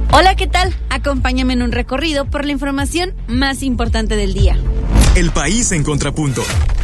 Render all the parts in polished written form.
Hola, ¿qué tal? Acompáñame en un recorrido por la información más importante del día. El país en contrapunto.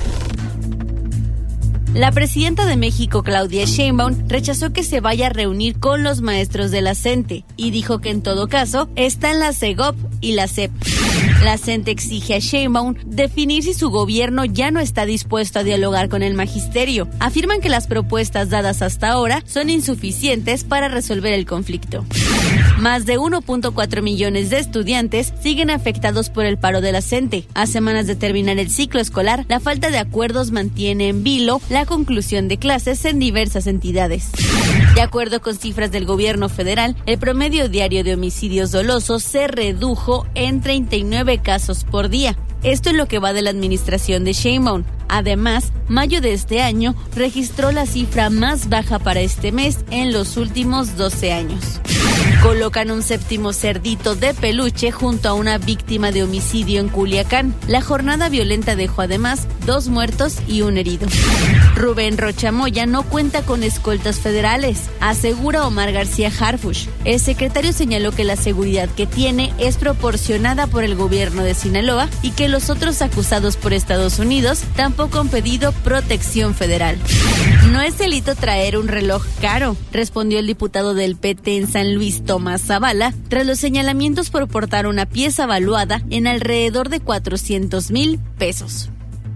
La presidenta de México, Claudia Sheinbaum, rechazó que se vaya a reunir con los maestros de la CENTE y dijo que en todo caso están la CEGOP y la SEP. La CENTE exige a Sheinbaum definir si su gobierno ya no está dispuesto a dialogar con el magisterio. Afirman que las propuestas dadas hasta ahora son insuficientes para resolver el conflicto. Más de 1.4 millones de estudiantes siguen afectados por el paro de la CENTE. A semanas de terminar el ciclo escolar, la falta de acuerdos mantiene en vilo la conclusión de clases en diversas entidades. De acuerdo con cifras del gobierno federal, el promedio diario de homicidios dolosos se redujo en 39 casos por día. Esto es lo que va de la administración de Sheinbaum. Además, mayo de este año registró la cifra más baja para este mes en los últimos 12 años. Colocan un séptimo cerdito de peluche junto a una víctima de homicidio en Culiacán. La jornada violenta dejó además 2 muertos y 1 herido. Rubén Rocha Moya no cuenta con escoltas federales, asegura Omar García Harfuch. El secretario señaló que la seguridad que tiene es proporcionada por el gobierno de Sinaloa y que los otros acusados por Estados Unidos tampoco han pedido protección federal. No es delito traer un reloj caro, respondió el diputado del PT en San Luis, Tomás Zavala, tras los señalamientos por portar una pieza valuada en alrededor de 400,000 pesos.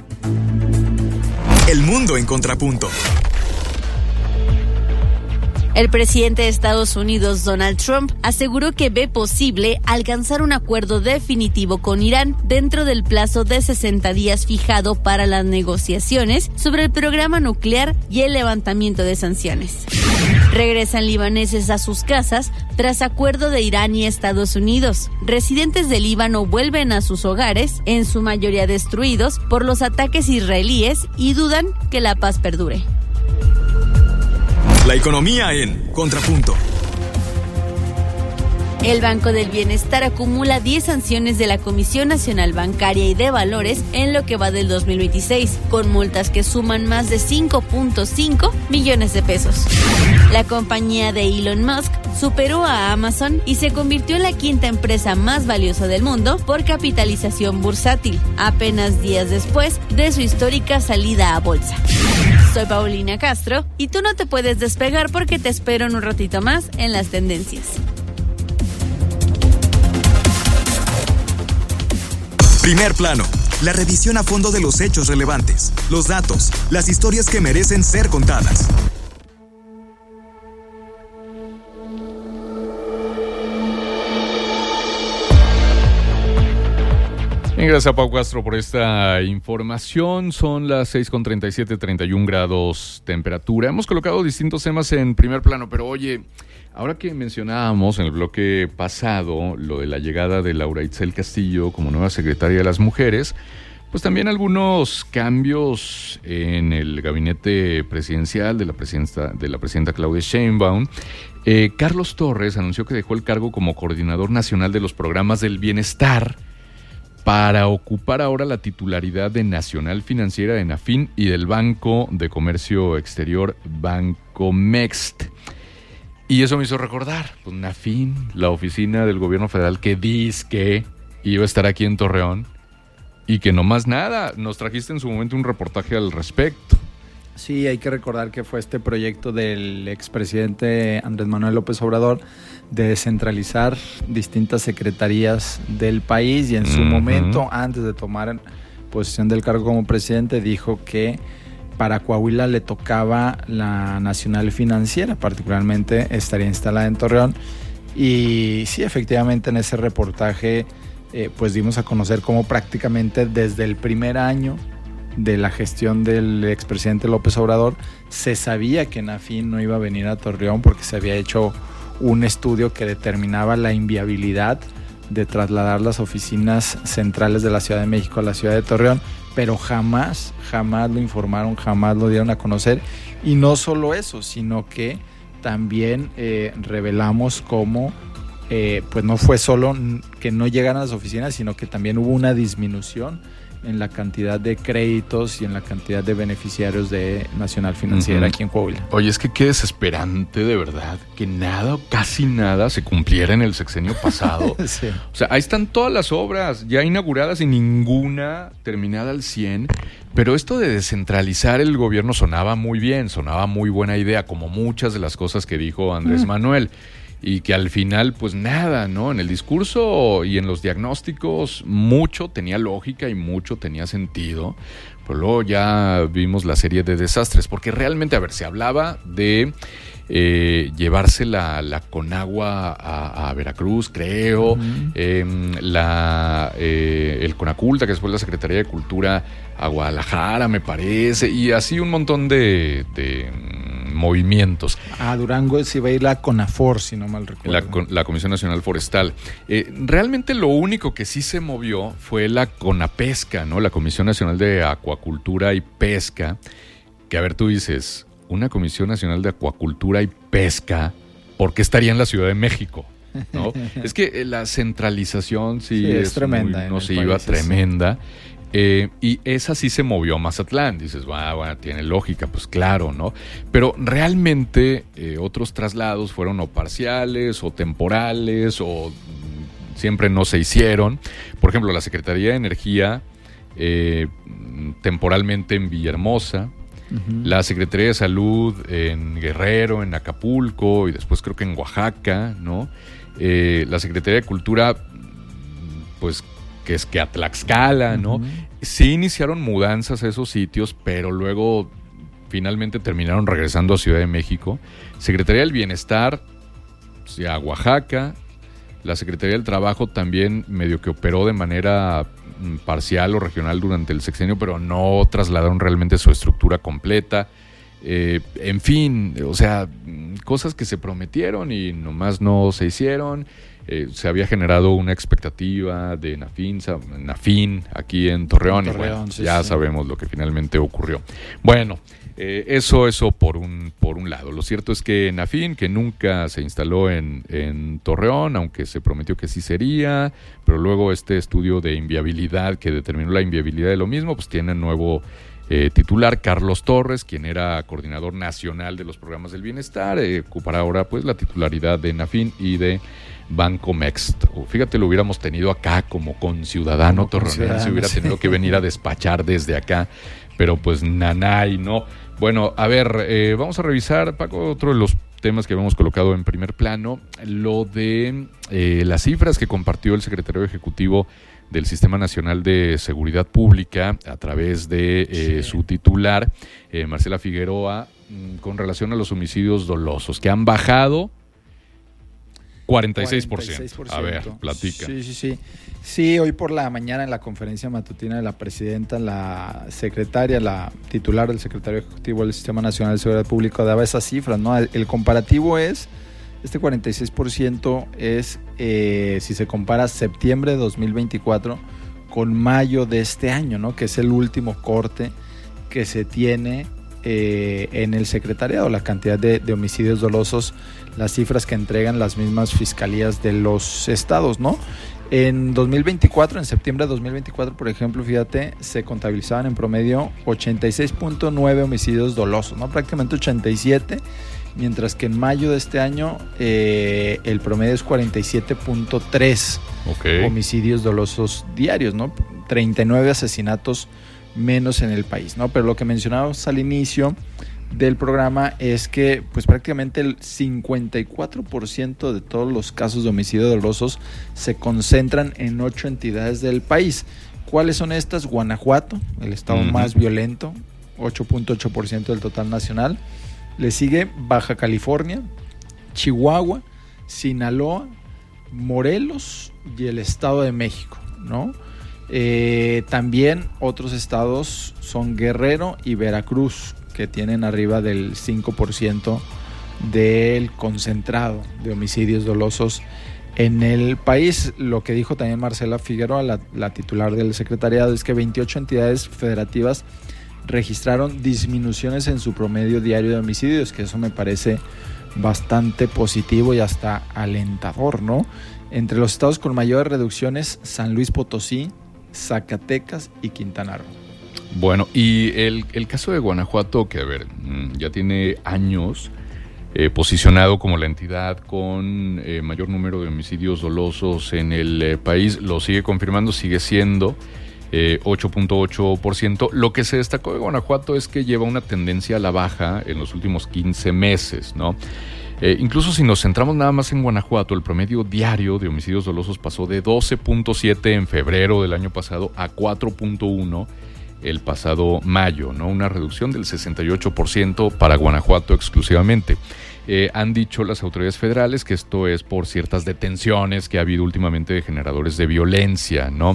El mundo en contrapunto. El presidente de Estados Unidos, Donald Trump, aseguró que ve posible alcanzar un acuerdo definitivo con Irán dentro del plazo de 60 días fijado para las negociaciones sobre el programa nuclear y el levantamiento de sanciones. Regresan libaneses a sus casas tras acuerdo de Irán y Estados Unidos. Residentes del Líbano vuelven a sus hogares, en su mayoría destruidos por los ataques israelíes, y dudan que la paz perdure. La economía en contrapunto. El Banco del Bienestar acumula 10 sanciones de la Comisión Nacional Bancaria y de Valores en lo que va del 2026, con multas que suman más de 5.5 millones de pesos. La compañía de Elon Musk superó a Amazon y se convirtió en la 5ª empresa más valiosa del mundo por capitalización bursátil, apenas días después de su histórica salida a bolsa. Soy Paulina Castro y tú no te puedes despegar porque te espero en un ratito más en las tendencias. Primer plano, la revisión a fondo de los hechos relevantes, los datos, las historias que merecen ser contadas. Bien, gracias a Pau Castro por esta información. Son las 6:37, 31 grados temperatura. Hemos colocado distintos temas en primer plano, pero oye, ahora que mencionábamos en el bloque pasado lo de la llegada de Laura Itzel Castillo como nueva secretaria de las Mujeres, pues también algunos cambios en el gabinete presidencial de la presidenta Claudia Sheinbaum. Carlos Torres anunció que dejó el cargo como coordinador nacional de los programas del bienestar para ocupar ahora la titularidad de Nacional Financiera de Nafin y del Banco de Comercio Exterior Bancomext. Y eso me hizo recordar, pues Nafin, la oficina del gobierno federal que dice que iba a estar aquí en Torreón y que no más nada. Nos trajiste en su momento un reportaje al respecto. Sí, hay que recordar que fue este proyecto del expresidente Andrés Manuel López Obrador de descentralizar distintas secretarías del país y en su momento, antes de tomar posesión del cargo como presidente, dijo que para Coahuila le tocaba la Nacional Financiera, particularmente estaría instalada en Torreón. Y sí, efectivamente en ese reportaje pues dimos a conocer cómo prácticamente desde el primer año de la gestión del expresidente López Obrador se sabía que Nafin no iba a venir a Torreón porque se había hecho un estudio que determinaba la inviabilidad de trasladar las oficinas centrales de la Ciudad de México a la ciudad de Torreón, pero jamás lo informaron, jamás lo dieron a conocer. Y no solo eso, sino que también revelamos cómo pues no fue solo que no llegaran a las oficinas, sino que también hubo una disminución en la cantidad de créditos y en la cantidad de beneficiarios de Nacional Financiera aquí en Coahuila. Oye, es que qué desesperante, de verdad, que nada o casi nada se cumpliera en el sexenio pasado. Sí. O sea, ahí están todas las obras ya inauguradas y ninguna terminada al 100%. Pero esto de descentralizar el gobierno sonaba muy bien, sonaba muy buena idea, como muchas de las cosas que dijo Andrés Manuel. Y que al final, pues nada, ¿no? En el discurso y en los diagnósticos mucho tenía lógica y mucho tenía sentido, pero luego ya vimos la serie de desastres, porque realmente, a ver, se hablaba de llevarse la Conagua a Veracruz, creo, el Conaculta, que después la Secretaría de Cultura a Guadalajara, me parece, y así un montón de movimientos. A Durango se iba a ir la CONAFOR, si no mal recuerdo. La Comisión Nacional Forestal. Realmente lo único que sí se movió fue la CONAPESCA, ¿no? La Comisión Nacional de Acuacultura y Pesca, que a ver, tú dices, una Comisión Nacional de Acuacultura y Pesca, ¿por qué estaría en la Ciudad de México? ¿No? Es que la centralización sí es tremenda. Muy nociva, tremenda. Y esa sí se movió a Mazatlán. Dices, bueno, tiene lógica, pues claro, ¿no? Pero realmente otros traslados fueron o parciales o temporales o siempre no se hicieron. Por ejemplo, la Secretaría de Energía temporalmente en Villahermosa, la Secretaría de Salud en Guerrero, en Acapulco y después creo que en Oaxaca, ¿no? La Secretaría de Cultura, pues que es que a Tlaxcala, ¿no? Sí iniciaron mudanzas a esos sitios, pero luego finalmente terminaron regresando a Ciudad de México. Secretaría del Bienestar, pues, a Oaxaca. La Secretaría del Trabajo también medio que operó de manera parcial o regional durante el sexenio, pero no trasladaron realmente su estructura completa. En fin, o sea, cosas que se prometieron y nomás no se hicieron. Se había generado una expectativa de Nafin aquí en Torreón, y bueno, sí, ya sabemos lo que finalmente ocurrió. Bueno, eso por un lado. Lo cierto es que Nafin, que nunca se instaló en Torreón, aunque se prometió que sí sería, pero luego este estudio de inviabilidad que determinó la inviabilidad de lo mismo, pues tiene nuevo titular, Carlos Torres, quien era coordinador nacional de los programas del bienestar, ocupará ahora pues la titularidad de Nafin y de Bancomext. Fíjate, lo hubiéramos tenido acá como conciudadano torreonense, hubiera tenido que venir a despachar desde acá, pero pues nanay, ¿no? Bueno, a ver, vamos a revisar, Paco, otro de los temas que habíamos colocado en primer plano, lo de las cifras que compartió el secretario ejecutivo del Sistema Nacional de Seguridad Pública a través de su titular, Marcela Figueroa, con relación a los homicidios dolosos, que han bajado 46%. A ver, platica. Sí, hoy por la mañana en la conferencia matutina de la presidenta, la secretaria, la titular del secretario ejecutivo del Sistema Nacional de Seguridad Pública daba esas cifras, ¿no? El comparativo es, este 46% es, si se compara septiembre de 2024 con mayo de este año, ¿no? Que es el último corte que se tiene en el secretariado, la cantidad de homicidios dolosos, las cifras que entregan las mismas fiscalías de los estados, ¿no? En 2024, en septiembre de 2024, por ejemplo, fíjate, se contabilizaban en promedio 86.9 homicidios dolosos, ¿no? Prácticamente 87, mientras que en mayo de este año el promedio es 47.3 homicidios dolosos diarios, ¿no? 39 asesinatos menos en el país, ¿no? Pero lo que mencionábamos al inicio del programa es que pues prácticamente el 54% de todos los casos de homicidio dolosos se concentran en 8 entidades del país. ¿Cuáles son estas? Guanajuato, el estado más violento, 8.8% del total nacional. Le sigue Baja California, Chihuahua, Sinaloa, Morelos y el Estado de México, ¿no? También otros estados son Guerrero y Veracruz, que tienen arriba del 5% del concentrado de homicidios dolosos en el país. Lo que dijo también Marcela Figueroa, la titular del secretariado, es que 28 entidades federativas registraron disminuciones en su promedio diario de homicidios, que eso me parece bastante positivo y hasta alentador, ¿no? Entre los estados con mayores reducciones, San Luis Potosí, Zacatecas y Quintana Roo. Bueno, y el caso de Guanajuato, que a ver, ya tiene años posicionado como la entidad con mayor número de homicidios dolosos en el país, lo sigue confirmando, sigue siendo 8.8%. Lo que se destacó de Guanajuato es que lleva una tendencia a la baja en los últimos 15 meses, ¿no? Incluso si nos centramos nada más en Guanajuato, el promedio diario de homicidios dolosos pasó de 12.7 en febrero del año pasado a 4.1 el pasado mayo, ¿no? Una reducción del 68% para Guanajuato exclusivamente. Han dicho las autoridades federales que esto es por ciertas detenciones que ha habido últimamente de generadores de violencia, ¿no?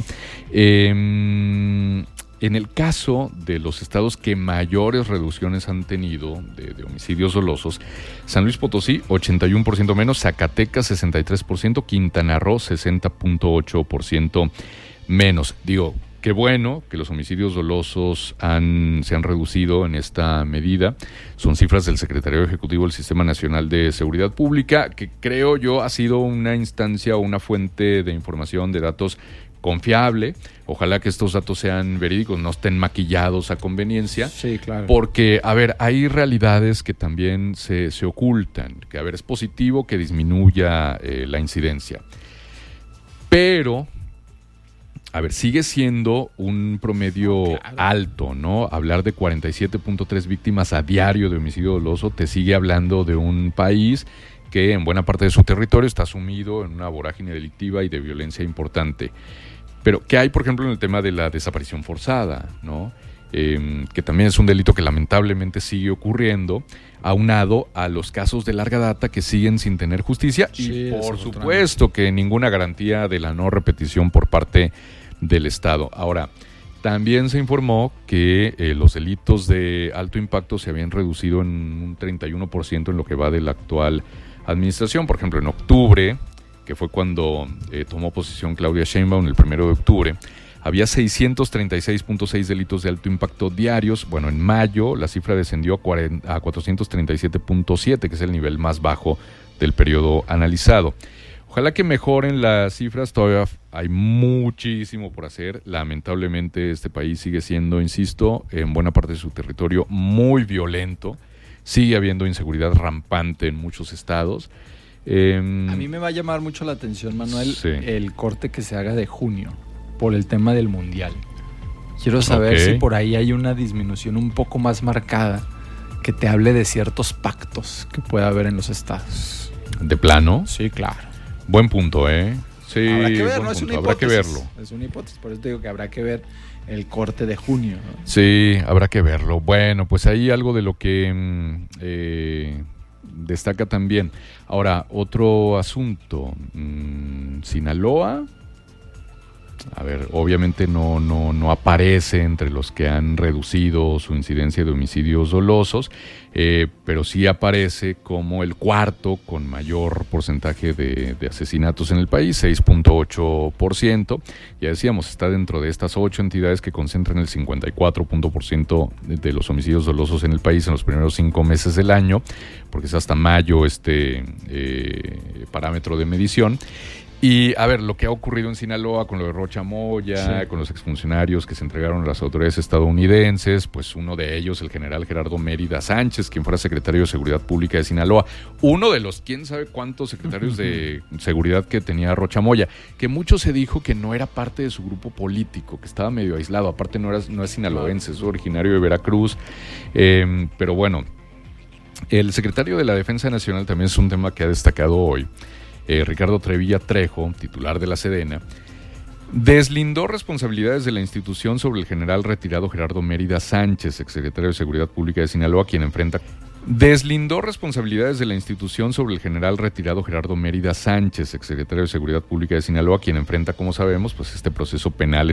En el caso de los estados que mayores reducciones han tenido de homicidios dolosos, San Luis Potosí 81% menos, Zacatecas 63%, Quintana Roo 60.8% menos. Digo, qué bueno que los homicidios dolosos se han reducido en esta medida. Son cifras del Secretariado Ejecutivo del Sistema Nacional de Seguridad Pública, que creo yo ha sido una instancia o una fuente de información, de datos confiable. Ojalá que estos datos sean verídicos, no estén maquillados a conveniencia. Sí, claro. Porque, a ver, hay realidades que también se ocultan. Que, a ver, es positivo que disminuya la incidencia. Pero, a ver, sigue siendo un promedio alto, ¿no? Hablar de 47.3 víctimas a diario de homicidio doloso te sigue hablando de un país que en buena parte de su territorio está sumido en una vorágine delictiva y de violencia importante. Pero, ¿qué hay, por ejemplo, en el tema de la desaparición forzada, ¿no? Que también es un delito que lamentablemente sigue ocurriendo, aunado a los casos de larga data que siguen sin tener justicia, sí, y por supuesto que ninguna garantía de la no repetición por parte del Estado. Ahora, también se informó que los delitos de alto impacto se habían reducido en un 31% en lo que va de la actual administración. Por ejemplo, en octubre, que fue cuando tomó posesión Claudia Sheinbaum, el 1 de octubre, había 636.6 delitos de alto impacto diarios. Bueno, en mayo la cifra descendió a 437.7, que es el nivel más bajo del periodo analizado. Ojalá que mejoren las cifras, todavía hay muchísimo por hacer. Lamentablemente este país sigue siendo, insisto, en buena parte de su territorio muy violento. Sigue habiendo inseguridad rampante en muchos estados. A mí me va a llamar mucho la atención, Manuel, sí, el corte que se haga de junio por el tema del Mundial. Quiero saber si por ahí hay una disminución un poco más marcada que te hable de ciertos pactos que pueda haber en los estados. ¿De plano? Sí, claro. Buen punto, ¿eh? Sí, habrá que ver, no es una hipótesis. Habrá que verlo. Es una hipótesis, por eso te digo que habrá que ver el corte de junio, ¿no? Sí, habrá que verlo. Bueno, pues ahí algo de lo que destaca también. Ahora, otro asunto. Sinaloa, a ver, obviamente no aparece entre los que han reducido su incidencia de homicidios dolosos, pero sí aparece como el cuarto con mayor porcentaje de asesinatos en el país, 6.8%. Ya decíamos, está dentro de estas 8 entidades que concentran el 54% de los homicidios dolosos en el país en los primeros 5 meses del año, porque es hasta mayo este parámetro de medición. Y, a ver, lo que ha ocurrido en Sinaloa con lo de Rocha Moya, sí, con los exfuncionarios que se entregaron a las autoridades estadounidenses, pues uno de ellos, el general Gerardo Mérida Sánchez, quien fuera secretario de Seguridad Pública de Sinaloa, uno de los quién sabe cuántos secretarios de seguridad que tenía Rocha Moya, que mucho se dijo que no era parte de su grupo político, que estaba medio aislado, aparte no es sinaloense, es originario de Veracruz, pero bueno, el secretario de la Defensa Nacional también es un tema que ha destacado hoy. Ricardo Trevilla Trejo, titular de la Sedena, deslindó responsabilidades de la institución sobre el general retirado Gerardo Mérida Sánchez, exsecretario de Seguridad Pública de Sinaloa, quien enfrenta como sabemos, pues este proceso penal